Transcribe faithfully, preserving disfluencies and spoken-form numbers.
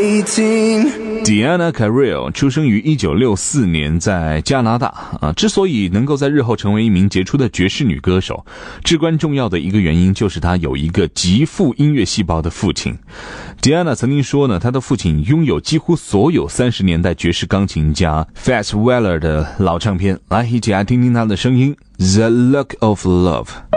Diana Carrell 出生于一九六四年，在加拿大啊。之所以能够在日后成为一名杰出的爵士女歌手，至关重要的一个原因就是她有一个极富音乐细胞的父亲。Diana 曾经说呢，她的父亲拥有几乎所有三十年代爵士钢琴家 Fats Waller 的老唱片。来，一起来听听她的声音 The Look of Love。